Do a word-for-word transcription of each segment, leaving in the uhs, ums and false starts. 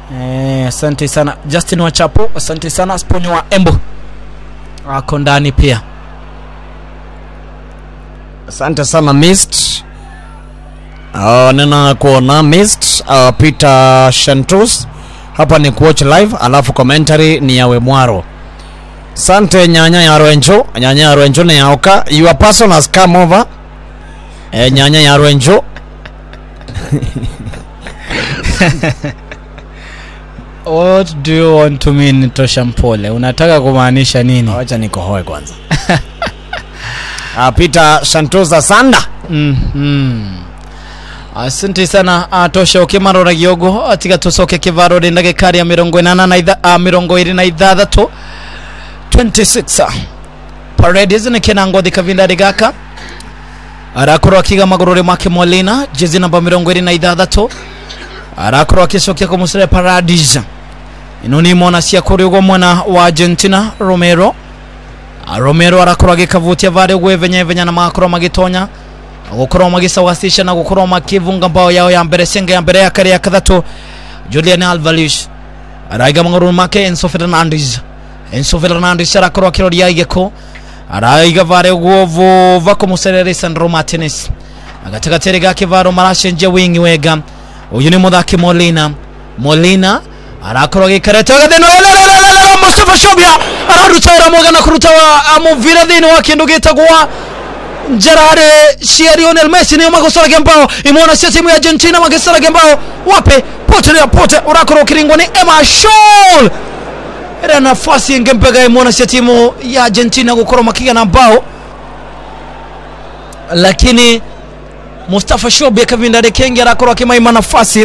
Eh, asante sana Justin Wachapo, asante sana Sponyo wa Embo. Ako ndani pia. Asante sana Mist. Uh, nena kuona Mist uh, Peter Shantus. Hapa ni kuwatch live, alafu commentary ni yawe Mwaro. Sante nyanya ya Rwenjo, nyanya ya Rwenjo ni yaoka. Your person has come over. Eh, nyanya ya Rwenjo. What do you want to mean Tosha Mpole? Unataka kumaanisha nini? Acha nikohoe kwanza. Ah, Peter Shantoza Sanda. Mhm. Asante sana uh, Tosha Okimaro na Giogo atiga tusoke kivaro de ndage kari ya mirongo inana na idha uh, mirongo iri na ithathatũ twenty-six. Paredes ne kenango de kavinda de gaka. Arakoro akiga magorore make Molina jezi namba mirongo iri na ithathatũ. Arakoro akisokia ko musere Paredes. Inoni mona cia kuri ugo mwana wa Argentina Romero. Romero arakoro agikavutia vare gwevenya venya na makoro magitonya. Gukoro magisawasisha na gukoro makivunga mbao yao ya mbere senga ya mbere ya kare ya kadhato. Julian Alvarez araiga mangororo make Enzo Fernandez. Enzo Fernandez arakoro akirori yaigeko. Araiga vare guovo vako muserere Sandro Martinez. Agataka terega kivaro marashenje wingi wega. Uyu ni muthaki Molina. Molina arakoro gikareta gatheno Mustafa Shobia ararutera moga na kuruta wa amuvira thini wa kindu gitagwa Gerard Lionel Messi ni magosora gembao imona sia timu ya Argentina magosora gembao wape pote ya pote urakoro kiringwa ni Emma Scholl era nafasi ngempega imona sia timu ya Argentina gukoro makiga na bao lakini Mustafa Shobia kavinda de Kenge arakoro kimaima nafasi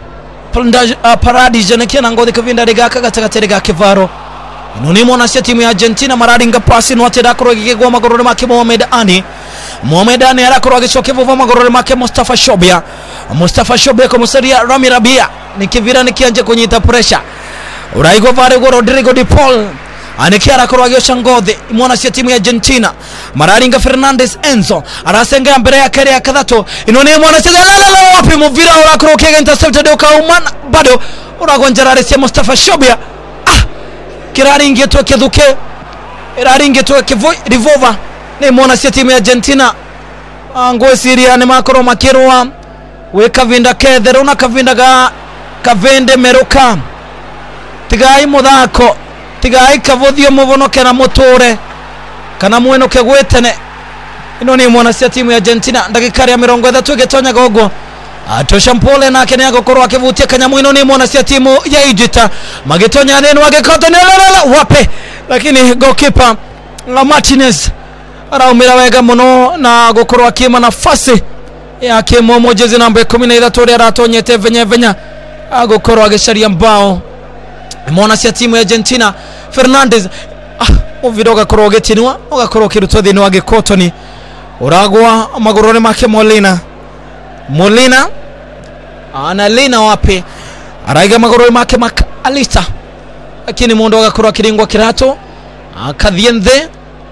Uh, Paredes janekena ngode kavinda de gaka gataka gake varo inoni mona sia timu ya Argentina maradi nga pasi no ateda kroge gwa magorore make Mohamed Ani Mohamed Ani arakoro agishokevo va magorore make Mustafa Shobia Mustafa Shobia ko musaria Rami Rabia nikivira nikianje kunyita pressure uraigo vare go Rodrigo de Paul anikia arakoro agisha ngode mona sia timu ya Argentina maradi nga Fernandez Enzo arasenga mbere ya kare ya kadhato inoni mona sia la la la wapi muvira urakoro kega intercepted ukaumana bado uragonjera sia Mustafa Shobia ah kirari ingeto keduke irari ingeto kevoi revolver ne mona sia timu ya Argentina ngo siria ne makoro makirwa we kavinda kedera una kavinda ga kavende meruka tigai muthako tigai kavothio muvonokera mutore kana mweno kegwetene ino ni mwana sia timu ya Argentina ndagikari ya mirongo ithatu getonya gogo Tosha Mpole na kene yako koro akivutia kanyamu ino ni mwana sia timu ya Egypt magetonya neno wagekota nela wape lakini goalkeeper Martinez araumira wega muno na gukoro akima nafasi yake momo jezi namba kumi na tatu aratonyete venya venya agokoro agesharia mbao mwana sia timu ya Argentina Fernandez ah uvidoga korogetinwa ugakoro kiruto thini wage kotoni uragwa magorore make Molina Molina analina wapi araiga magorore make Mac Alista lakini mundo agakoro kiringwa kirato akathiendhe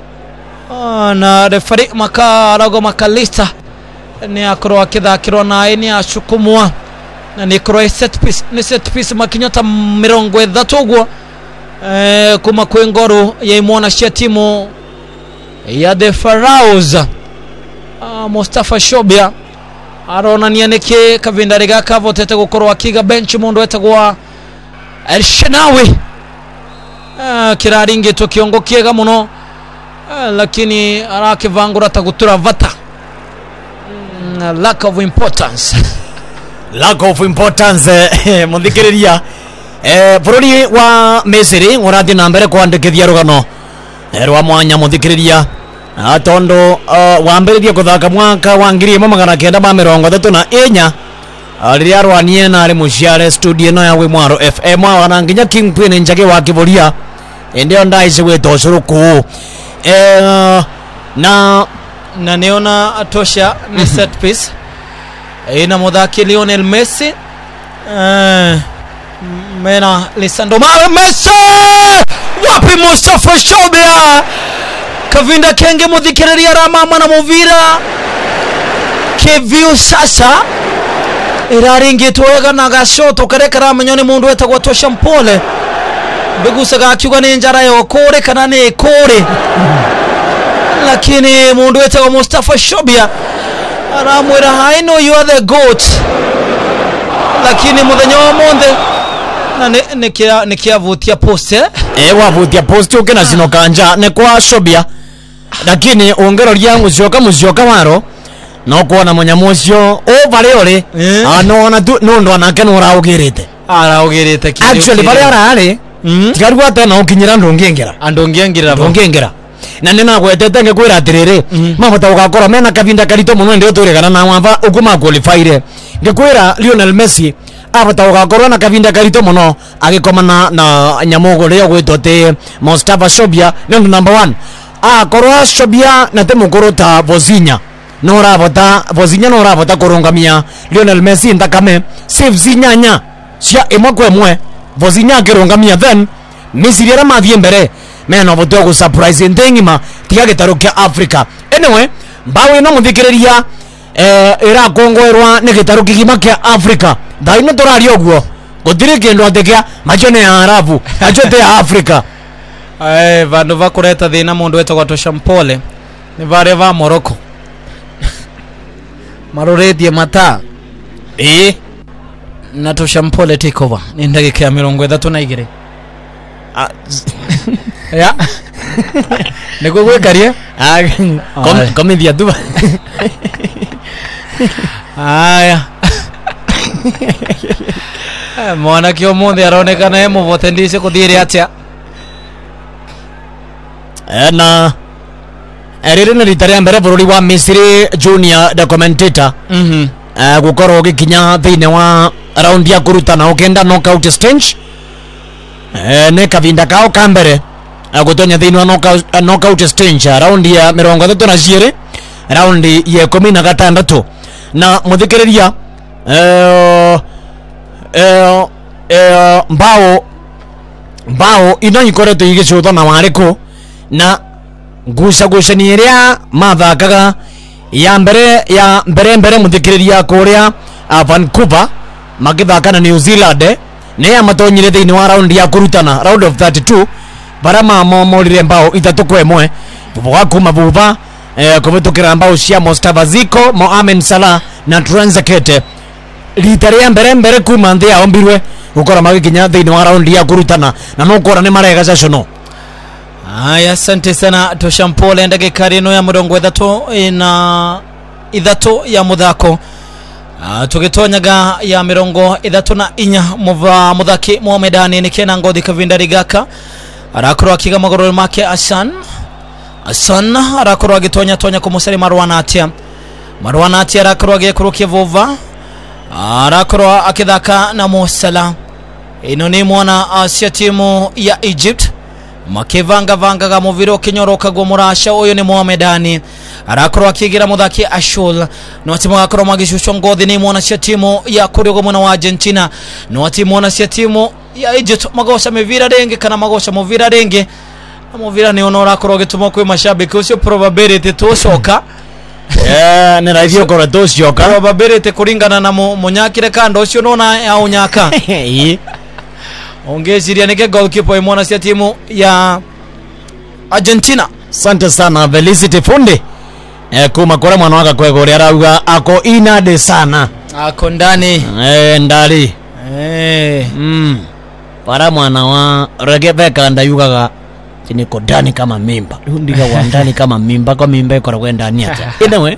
na referee maka arago Makalista ni akoro akithakirwa na ni ashukumwa na ni kro set piece ni set piece makinyota mirongo ithatu gwo eh kuma kwengoro ya imona cia timu ya the Pharaohs ah, Mustafa Shobia arona nianeke kavinda rega kavotete gukorwa akiga bench mundo etagwa El Shenawi ah, kirari ngeto kiongo kiega muno ah, lakini arakivangura tagutura vata mm, lack of importance lack of importance muthikiriria eh bururi wa Misiri ngurathi na mbere kwandikithia rugano rwa mwanya muthikiriria atondo uh, wambiririe kuthaka mwaka wa ngiri ĩmwe magana kenda ma mĩrongo ĩtatũ na inya riria arwanie na ari muciare studio no ya we Mwaro F M wana nginya Kingpin njage wa kiboria ndio ndaice gwetwo curuku eh na na neona Tosha ni set piece ina muthaki Lionel Messi eh mena Lisandro Messi wapi Mustafa Shobia kavinda Kenge muthikiriria rama na muvira kevio sasa iraringitwo wega na gashoto karekara manyoni mundu wetagwa Tosha Mpole bigusaga akiuga ni njara yo kore kana ni kore lakini mundu wetagwa Mustafa Shobia aramwira I know you are the goat lakini muthenya wa monde na nikia nikiavutia post eh eh wavutia post ukena zino kanja ne kwa Shobia lakini ongero lya muzyoka muzyoka waro no kuona munyamusyo o bale ore ano na no ndo anake no raugirite araugirite kile actually bale arare tigarwa ata no kinyira ndongengera andongengera ndongengera na nena gwetete ngekwira atirire mabota ugakora mena kabinda karito muno ndio turegana na wamba ukuma qualify ngekwira Lionel Messi abota ugakora na kabinda karito muno agikomana na nyamogo leo gwetote Mustafa Shobia ndo number one ah korwa Shobia na temukoro ta Vozinha no rabota Vozinha no rabota kurungamia Lionel Messi ndakame save zinyanya cia imwe kwa imwe Vozinha kirungamia then Misiri era mathie mbere mena boto go surprise ndengima tiga gitaro kia Africa anyway mbawe no muthikiriria eh era kongoerwa ne gitaro kigima kia Africa ndaino torari ogwo gutire kindu atekia machone ya Arabu achote ya Africa eh vandu vakureta thina mundu wetagwa Tosha Mpole ni vare va Morocco maroretie mata eh na Tosha Mpole take over ni ndagika ya mirongo ithatu na igiri ya nego gwekarie ah kom komedia tu aya mwana kio monde aronekana he muvote ndise kuthire atia na erire na ritare mbere bururi wa Misiri junior the commentator mhm eh gukoro gikinya thine wa round ya kurutana okenda knockout stage eh ne kavinda kao kambere agotonya thine wa knockout knockout stage round ya mirongo ithatu na cierĩ round ya ikũmi na gatandatu na muthikiriria eh eh eh mbao mbao ino ikoretwo igicutha na wariku na guca gucani iria mathakaga ya mbere ya mbere mbere muthikiriria kuria Vancouver magithaka na New Zealand ne ya matonyire thini wa round ya kurutana round of thirty-two bara mamo morire mbao ithatu kwa imwe bwa kuma buba eh kubitukira mbao cia Mustafa Ziko Mohamed Salah na Tranzakete litaria mbere mbere kuma nthi ya ombirwe gukora magikinya thini wa round ya kurutana na no kora ne marega cacono. Aya, asante sana Tosha Mpole ndagika rino ya mirongo ithatu na ithatu ya muthako uh, tugitonyaga ya mirongo ithatu na inya muva muthaki Mohamedani ni kena ngothi kavinda rigaka arakorwa akiga magororo make Asan Asan arakorwa agitonya tonya kumusari Marwan Atia Marwan Atia arakorwa agikurukia vova arakorwa akithaka na Mosala ino ni mwana asia timu ya Egypt makivanga vanga ga muviro kinyoroka go murasha uyu ni Mohamedani arakorwa akigira muthaki Ashul no timu akorwa magishusho ngothi ni mwana cia timu ya kurigo mwana wa Argentina no timu mwana cia timu ya Egypt magosha mivira renge kana magosha muvira renge muvira ni onora akorwa gituma kwi mashabiki ucio probability tucoka eh ne radio kora tucoka probability kuringana na munyakire kando ucio nona ya unyaka ongeciria nike goalkeeper imona cia timu ya Argentina. Asante sana Felicity Fundi eh kuma kora mwana waka kwego ria rauga ako inade sana ako ndani eh ndali eh mm para mwana wa Rebecca ndayugaga niko ndani kama mimba ndiga wa ndani kama mimba kwa mimba iko kwenda ndani ata anyway.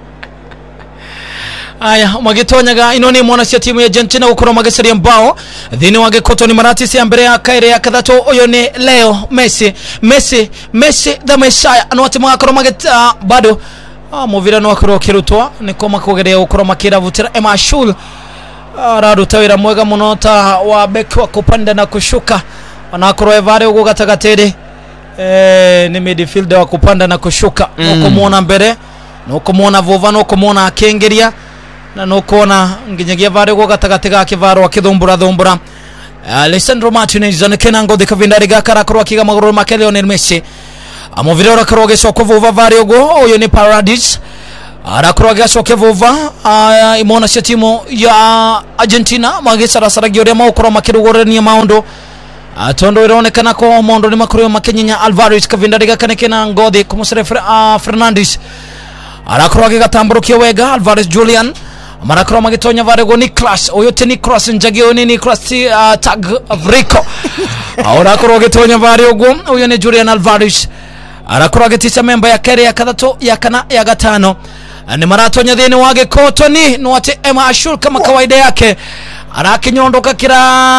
Aya magitonyaga ino ni mwana cia timu ya Argentina gukora magacaria mbao thini wage koto ni marati cia mbere ya kaire ya kathatu uyo ni Leo Messi Messi Messi the Messiah no timu akora mageta bado ah muvira no akora kirutwa ni koma kugerea gukora makira vutira Emashul aradu tawira mwega munota wa beki wa kupanda na kushuka anakora evare ugo gatagatere eh ni midfielder wa kupanda na kushuka mm. Nuko muona mbere nuko muona vova nuko muona akengeria na nukona nginyagia vare go gatagate ga kivaro akithumbura thumbura Alessandro Martinez anekena ngothi kavinda rigaka rakorwa kiga magoro make Lionel Messi amovira rakorwa gicoko vuva vare go uyu ni Paradise arakorwo gacoke vuva imona cia timu ya Argentina magisara saragio ria maukoro makirugorania maundu atondo ironekana ko mondo ni makuru makenyinya Alvarez kavinda riga kanekena ngodi kumusere uh, Fernandes arakorwo gatamburukia wega Alvarez Julian marakoro magitonya varego Nicolas oyote Nicolas njagio ni Nicolas uh, tag Vrico arakorwo gitonya varego uyo ni Julian Alvarez arakorwo gitisa memba ya kere ya kadatu ya kana ya gatano ni maratonya thini wage kotoni nwate Emma Ashul kama kawaida yake arakinyondoka kira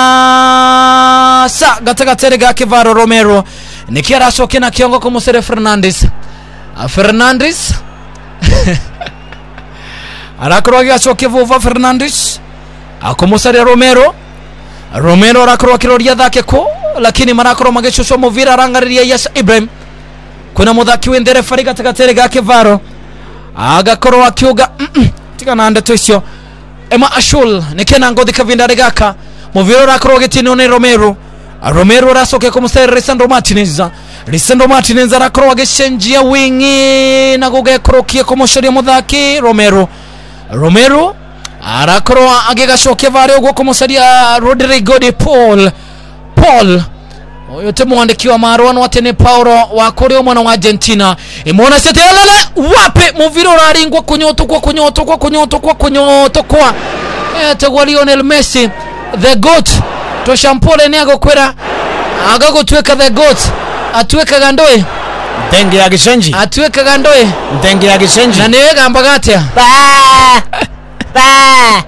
sa gatagatere ga Kevaro Romero nikiara soke na kiongo kumusere Fernandes uh, Fernandes arakorwa gacoke vuva Fernandes akumusare Romero Romero arakorwa kiroria thake ko lakini marakorwa magecucwo muvira arangariria Yasa Ibrahim kuna muthaki wendere fari gatagatere ga Kevaro agakorwa akiuga tiga na ndeto icio Emma Ashul nikena ngodi kavinda regaka muvira arakorwa gitino ni Romero Romero aracoke kumusare Lisandro Martinez Lisandro Martinez arakorwa geshenjia wingi na gugekorokia kumusharia muthaki Romero Romero arakorwa agigacoke vare ugo kumusaria Rodrigo de Paul Paul oyote mwandiki wa marwan watene Paulo wa Korea mwana wa Argentina imona setelele wape muviro raringwa kunyoto kwa kunyoto kwa kunyoto kwa kunyoto kwa etagwa Lionel Messi the goat to shampole ni agokwera agagotweka the goat atweka gandoe ndenge ya gishenji atweka gandoe ndenge ya gishenji na nega mbagatia ba ba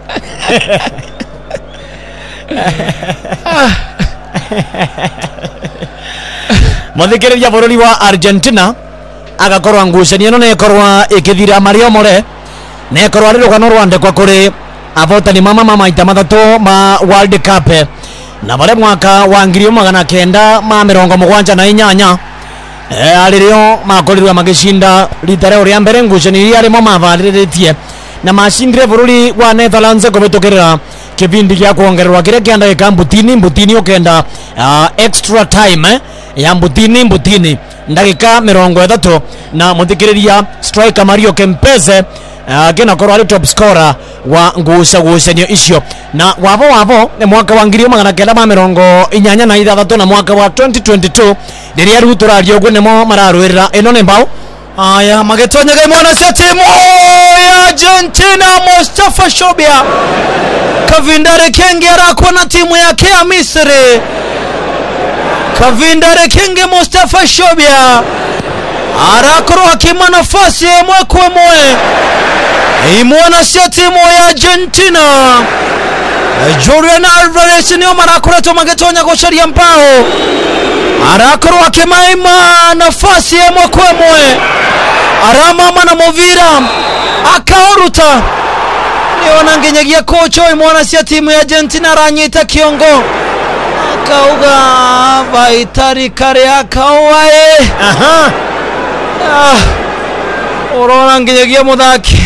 muthikiriria bururi wa Argentina agakorwa ngucania no nekorwa ikithira Mario More nekorwa rirugano rwandikwa kuri avotani mama mama ita mathatu ma World Cup na bare mwaka wa ngiri magana kenda ma mirongo mugwanja na inyanya eh alirio makorirwa magishinda litare uri ambere ngucania iri arimo mavaliritie na mashindire bururi wa Netherlands kubitokera kipindi gya kuongererwa kire kianda ikambutini mbutini okenda uh, extra time eh? ya mbutini mbutini ndagika mirongo ithatu na muthikiriria striker Mario Kempeze uh, gena korwa ari top scorer wa nguca ngucanio icio na wavo wavo ni mwaka wa ngiri magana kenda ma mirongo inyanya na ithathatu na mwaka wa twenty twenty-two riria riu turario gwe nimo mararwirira ino ni mbao aya magetonya ga mwana cia timu ya Argentina Mustafa Shobia Kavindare Kenge arakwa na timu yake ya Misri Kavindare Kenge Mustafa Shobia arakoro akima nafasi mwe kwa mwe imwana cia timu ya Argentina Julian Alvarez ni marakora to magetonya gusharia mpao arakoro akimaima nafasi mwe kwa mwe arama mana movira akaoruta niona ngenyagia kocho imwana cia timu ya Argentina ranyita kiongo akauga vaitari kare akawae aha ah orona ngenyagia muthaki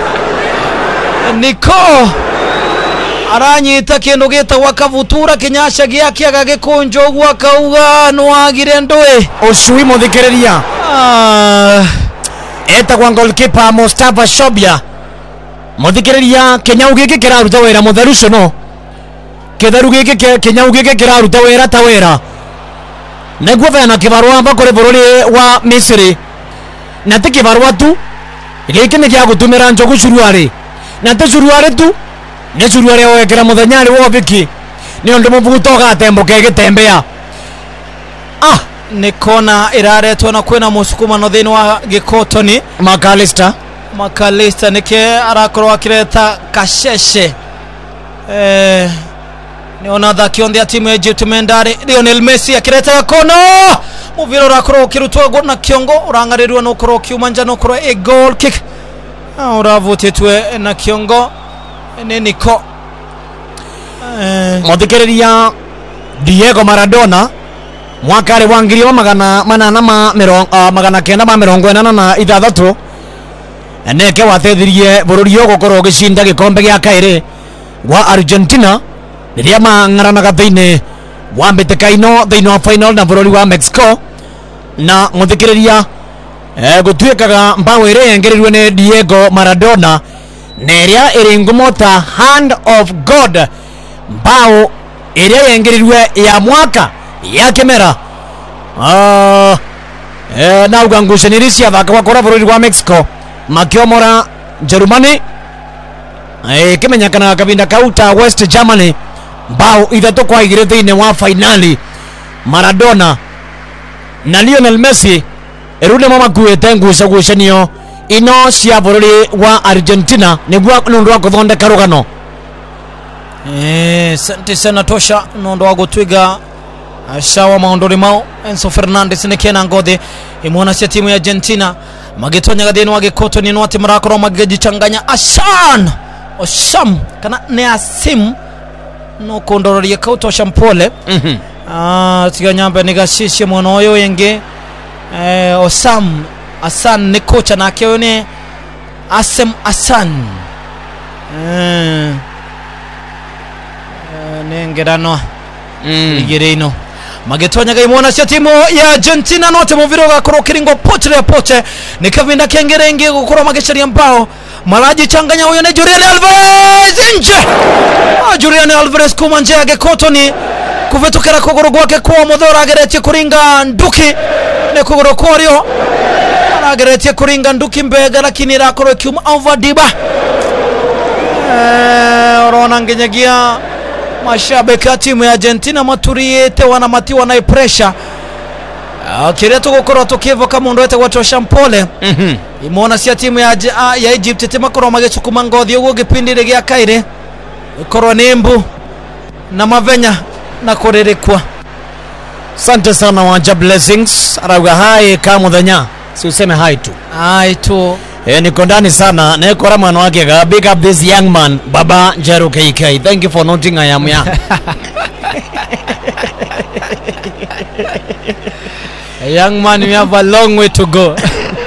Niko aranyita kindu gita wakavutura kinyasha giake agagikunjo gwa akauga nwagire ndwe ucui muthikiriria ah eta kwa goalkeeper Mustafa Shobia muthikiriria kinyau giki kiraruta wira mutheru cono kitheru giki kinyau giki kiraruta wira ta wira neguo vena kibarua mbakore bururi wa Misri na te kibarua tu giki ni kia gutumira njogu curuari na te curuari tu ni curuari wekera muthenyari wo biki ni ondu muvuto gatembo kegitembea ah nikona iraretwo na kwena musukumano thini wa gikotoni McAllister McAllister nike arakorwo akireta kasheshe eh niona thaki on the timu ya Egypt mendare Lionel Messi akireta kono muviro rakorwo kirutwa gol na kiongo urangarirwa no korwo kiumanja no korwo a goal kick uravutetwe na kiongo ni Niko eh muthikiriria Diego Maradona mwakari wa ngiri magana manana ma mirongo uh, magana kenda ma mirongo enana na ithathatu neke watethirie bururi yo gukorwo gishinda gikombe gya kairi wa Argentina riria mangaranaga thiini wa mbitikaino thiini wa final na bururi wa Mexico na muthikiriria eh gutwikaga mbao ire yengerirwe ni Diego Maradona neria iri ngumo ta hand of God, mbao ire yengerirwe ya mwaka ya kemera ah eh na ugangushanirisia thaka wakora bururi wa Mexico makiomora Germany eh kimenyakana kabinda kauta West Germany mbao ithatu kwa igire thiine wa finali. Maradona na Lionel Messi erude mama kuete ngusha gushanio ino cia bururi wa Argentina niguo nundu wa kuthondeka rugano. Eh, sante sana tosha nundu wa gutwiga sawa maondori mao. Enzo Fernandez ne kena ngode imona cia timu ya Argentina magetonya gadeni wage koto ni nwati marakoro magaji changanya Asan Osam kana ne Asim no kondororia kauto shampole. Mhm. Ah, tiganyamba negashishe mwono oyo yenge eh Osam Asan ne kocha na keone Asem Asan eh nengerano Mm. igereino magetonya gaimona cia timu ya Argentina note muviro gakoro kiringo poche ya poche ni kavinda kengerenge gukora magesharia mbao maraji changanya huyo ne Julian Alvarez nje. Ah, Julian Alvarez kuma nje yake kotoni kuvetokera kogoro gwake kwa modhora ageretie kuringa nduki ne kogoro korio ageretie kuringa nduki mbega lakini rakoro kiuma over diba eh orona ngenyagia mashabiki ya timu ya Argentina maturiete wanamatiwa na pressure akireto gukora tokevo kama ndoete watu wa shampole. Mhm. Imona cia timu ya ya Egypt tema koro magecukuma ngothi ugo gipindire gya kaire koro nembu na mavenya na korerekwa. Asante sana wanja blessings arauga hai kama muthenya si useme hai tu Ai tu eh niko ndani sana na kora mwana wake ga big up this young man Baba Jero K K. Thank you for noting I am young. a young man, we have a long way to go.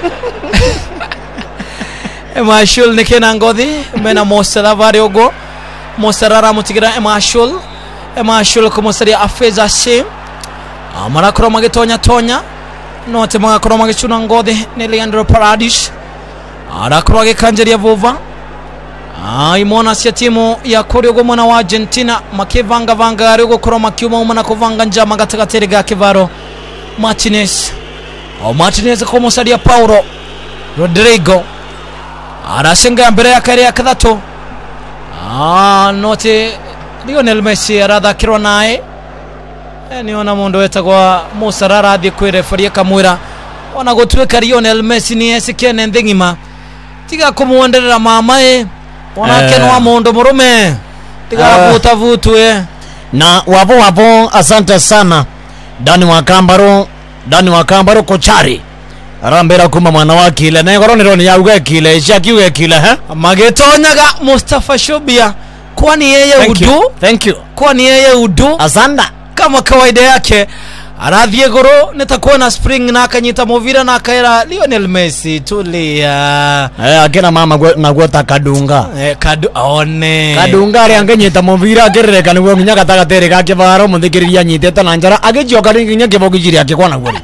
Emashul nikena ngodi mena mosala variogo mosarara mutigira emashul emashul komosari afeza sim amara kroma getonya tonya note mga kroma gechuna ngodi ne Leandro Paredes ara kroge kanjeria vova ai mona sia timu ya Koriogo mwana wa Argentina makevanga vanga ariogo kroma kiuma umana kovanga njama gatagatere ga Kevaro Martinez au Martinez komosari ya Paulo Rodrigo arasenga mbere ya kare ya kadhato ah note Lionel Messi arada kirwa nae ni ona mondo etagwa Musarara athi kwire faria kamwira ona gotweka Lionel Messi ni esikene ndengima tiga kumuonderera mamae ona uh, kenwa mondo murume tiga uh, vuta vutwe na wapo wapo. Asante sana Dani wa Kambaro, Dani wa Kambaro kochari arambera kuma mwana wake ile na ngoronero ni yauge kile shakiwe kile ha magetonyaga Mustafa Shobia kwani yeye udu. Thank you. Kwani yeye udu asanda kama kawaida yake aradhie goro nitakuwa na spring na akanyita movira na akaera Lionel Messi tulia eh akina mama na gwota kadunga eh kadu one kadunga ari anganyita movira agerereka niguo nginya gatagatere ga Kivaro muthikiriria nyitete na njara agijioka nginya kibogijiri akikwana gwori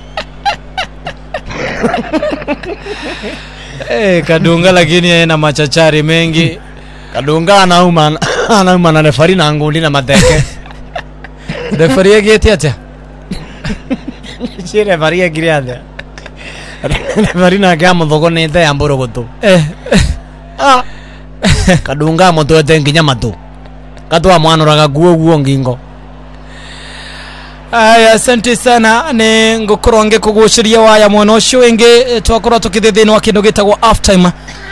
eh kadunga lakini yeye na machachari mengi kadunga anauma anauma na refari na ngundi na mateke refari yake ati Sire varia giriada. Varina kama thogonete ya mborogoto. Eh. Ah. Kadunga moto ete nginya matu. Katwa mwana raga guo guo ngingo. Aya asante sana ne ngokoronge kugushiria waya mwono sho enge twakora tukithithini wa kindu gitagwo half time.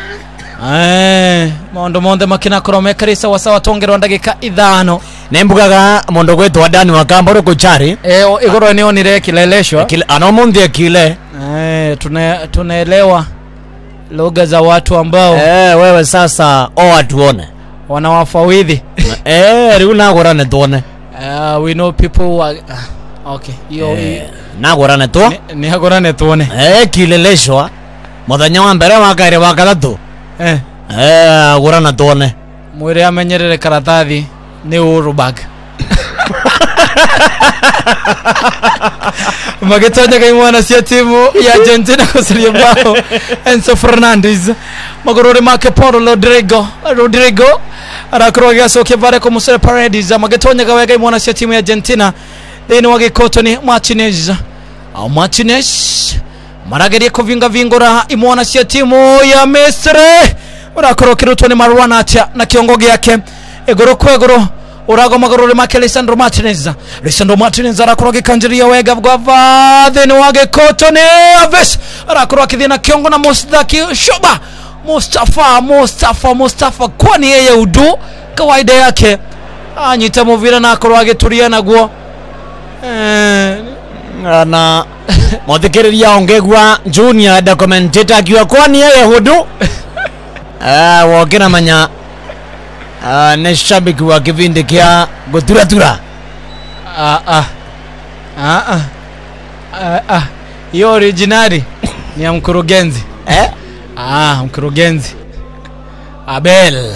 Eh mondo monde makina korome karisa wasawa tongerwa ndagika ithano nembugaga mondo gwetwa Dani wa Kambaro kochari eh igoro ni onire kileleshwa kile anomonde kile eh tuna tunaelewa lugha za watu ambao eh wewe sasa o watuone wanawafawidhi eh riuna gorane tuone uh, we know people who are, uh, okay yo eh, na gorane tu ni agorane tuone eh kileleshwa muthenya wa mbere wa kaire wa kathatu eh eh gorana tuone mwire amenyerere karatathi ni urubag magetonya kai mwana cia timu ya Argentina kusiria bao Enzo Fernandez magorore make Paulo Rodrigo Rodrigo arakroga soke bare ko Musere Paredes magetonya kai kai mwana cia timu ya Argentina deni wage Cotoni Martinez au Martinez maragerie kuvinga vingora imwana cia timu ya Misri urakorokira utone Marwan atia na kiongogi yake egoro kwegoro urago magorore make Lisandro Martinez Lisandro Martinez arakoroga kanjiria wega bwava then wage Cotoni Aves arakoroga thina kiongo na Mustaki Shoba Mustafa Mustafa Mustafa kwani yeye udu kawaida yake anyita muvira na akoroga turia naguo eh na mothikiriria ongegwa junior da commentator akiwa kwani yeye hudu ah wokina manya ah ne shabiki wa kivindi kia gotura tura ah ah ah ah ah yo originali ni ya mkurugenzi eh ah mkurugenzi Abel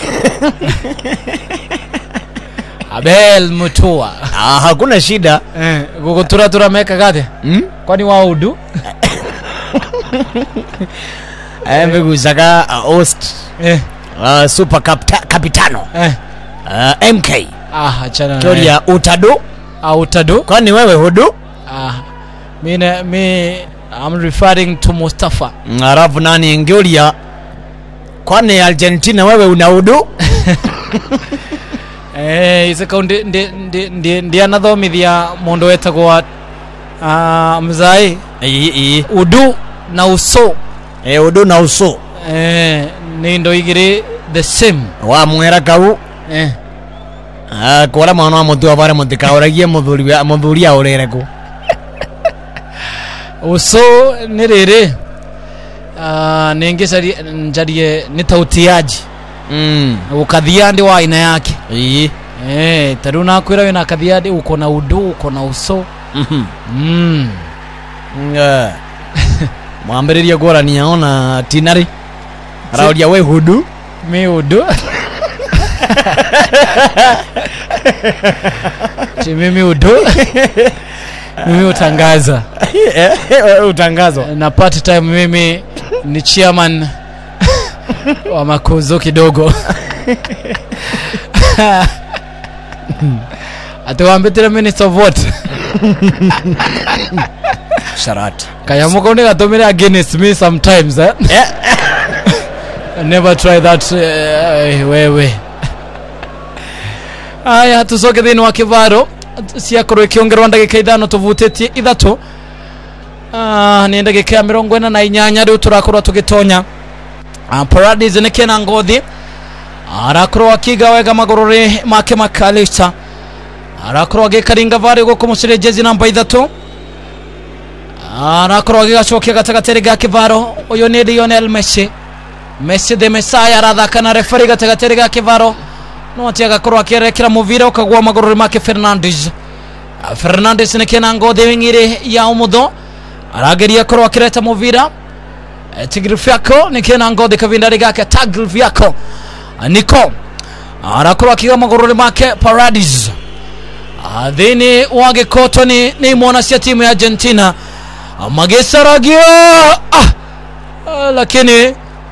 Abel Mutua ah hakuna shida eh gotura tura meka gade hmm? kwani wao udu eh mbegu zaka uh, host eh uh, super capta- capitano eh uh, M K ah achana Toria utado ah utado kwani wewe hudu ah mimi me I'm referring to Mustafa ngarafu nani Ngoria kwani Argentina wewe una hudu eh isaka ndi ndi ndi ndi anathomithia mundu wetagwa ah mzai eh eh udu na uso eh udu na uso eh ni ndo igire the same wa mwera kau eh ah kora mwana mutu abare mutikauragie muthuri wa muthuri aurere ku uso ni rere ah ningesari njarie ni tautiaji mm ukathiandi wa aina yake eh eh taruna kwira wina kathiandi uko na udu uko na uso mhm mm nga mwambiriria gora ni aona tinari raudia we hudu mi udu ti mimi udu mimi utangaza utangazo na part time mimi ni chairman wa makuzo kidogo atawambetera minister of what sharat kaya muko ndi gatomera against me sometimes eh never try that uh, wewe aya tusoke thini wa kivaro siakoro ikiongerwa ndagika ithano tuvutetie ithatu ah ni ndagika ya mirongo ina na inyanya riu turakorwa tugitonya ah Paradise ni kena ngothi arakorwa akiga wega magorore make makalista arakorwa gikaringa vari goko musire jezi namba ithatu arakorwa gigacokia gatagatere ga kivaro uyo ni Lionel Messi Messi de Messiah arathaka na referee gatagatere ga kivaro no atiaga korwa kierekera muvira ukagwa magorore make Fernandes Fernandes ni kena ngothi wingire ya umutho arageria korwa kireta muvira Tigrifiako ni kena ngothi kavindari gake Tagliafico Nico arakorwa kiga magorore make Paradise adhini wage Cotoni ni mwana cia timu ya Argentina magesaragia ah, ah lakini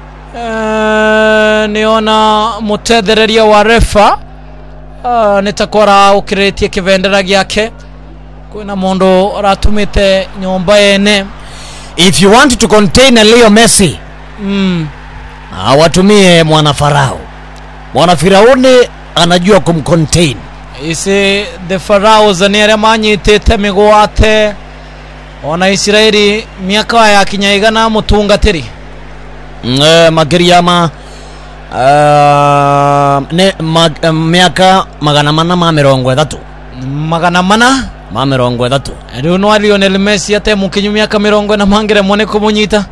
uh, niona mutethereria wa refa uh, nitakora ukiretie kivendera gyake kuna mundu ratumite nyomba yene if you want to contain a Leo Messi mm uh, watumie mwana Farao mwana Firauni anajua kumcontain isi the Pharaohs anere manyitete migwate ona Israeli miaka ya kinyaigana mutungatiri eh magiriama uh, ne mag, uh, miaka magana mana ma mirongo ithatu magana mana ma mirongo ithatu riu no Lionel Messi ate mukinyu miaka mirongo na mangire mone kumunyita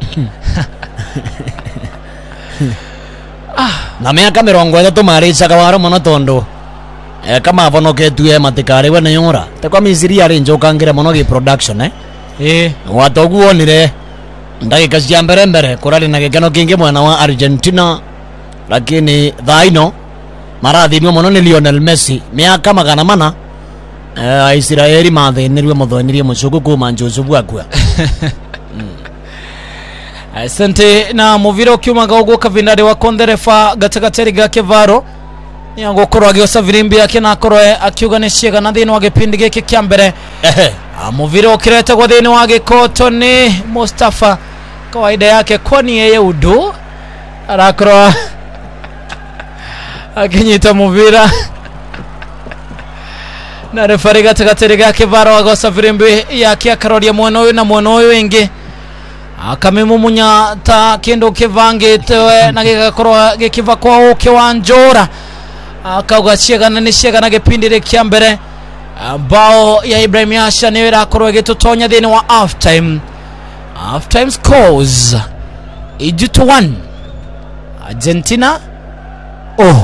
ah na miaka mirongo ithatu maricaga waro muno tondu eh kama vonoketue matikare we ne yora te kwa Misiri ari njokangire muno gi production eh eh watoguonire ndagika cia mbere mbere kurari na gikeno kingi mwena wa Argentina lakini thaino marathimio muno ni Lionel Messi miaka magana mana eh Israeli mathenirwe muthonirie mucuku kuma njucu bwakua. Asante na muvira ukiumaga uguo kavindari wa konderefa gatagati ga Kivaro ni angokorwa agiosa virimbi yake na akorwe akiuga ni ciega na thini wa gipindi giki kia mbere. Ehe Muvira ukireta kwa thini wa gikoto ni Mustafa kawaida yake kwani yeye udu arakorwa akinyita muvira na refari gatagati ga Kivaro agosa virimbi yake akaroria mwana uyu na mwana uyu ingi akamimumunya ta kendo kivangitewe na gigakorwa gikiva kwa uke wa Njora akauga ciegana ni ciegana gipindire kia mbere bao ya Ibrahim Yasha niwe rakorwa gitutonya thini wa half time. Half time scores Egypt one Argentina oh.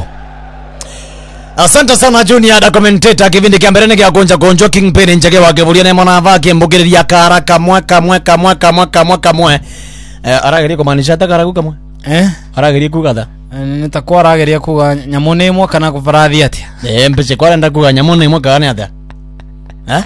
Asante sana Junior da commentator kivindi kia mbere ni kia gonja gonjo Kingpin njege wa gevulia na mwana vake mbugiriria karaka mweka mweka mweka mweka mweka mwe eh arageria kumanisha ta karagu kamwe eh arageria kugatha nitakuwa arageria kuga nyamone imwe kana kuvarathi atia eh mpece kwenda kuga nyamone imwe kana atia eh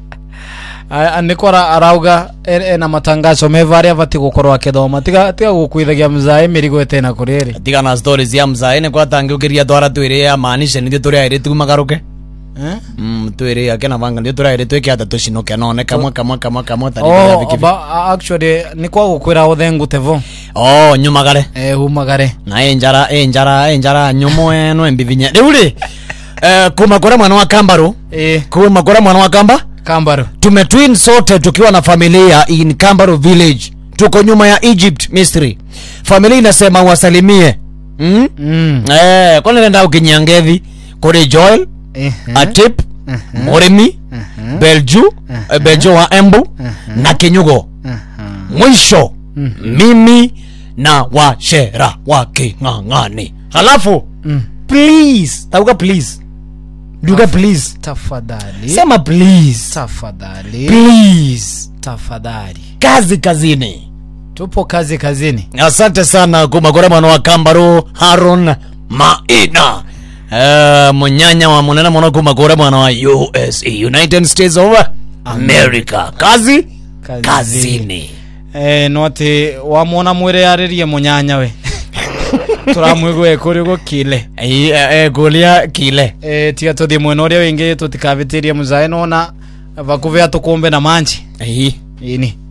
anikora arauga ena matangazo mevari avati gukorwa kithoma tiga tiga gukuithagia mzae mirigo etena kuriri tiga na stories ya mzae ne kwa tangiukiria twara twire ya maanisha ndio turi aire tumagaruke eh mm twire yake na vanga ndio turi aire tweke hata tushinoke none kamwe kamwe kamwe kamwe tani ya viki actually ni kwa gukwira uthengu tevo oh nyumagare eh humagare na enjara enjara enjara nyumo eno embivinya deuri eh kuma kora mwana wa Kambaro eh kuma kora mwana wa Kamba Kambaro tumetwin sote tukiwa na familia in Kambaro village tuko nyuma ya Egypt Misri familia inasema wasalimie mm? mm. eh kwa nenda ukinyangevi kore Joel eh Atip uh -huh. Moremi uh -huh. Belju uh -huh. Belju wa Embu uh -huh. na Kinyugo uh -huh. mwisho uh -huh. mimi na washera wa King'ang'ani halafu mm. please tauka please duga please tafadhali sema please tafadhali please tafadhali kazi kazini tupo kazi kazini. Asante sana kumagora mwana wa Kambaro Haron Maina uh, munyanya wa munena mwana kumagora mwana wa U S A United States of America kazi kazini, kazini. Eh noti wa mwana mwire yaririe munyanya we turamwigwe kuri go kile eh eh golia kile eh tia to di mwenoria wingi tutikavitiria muzae nona vakuve atukombe na manji eh ini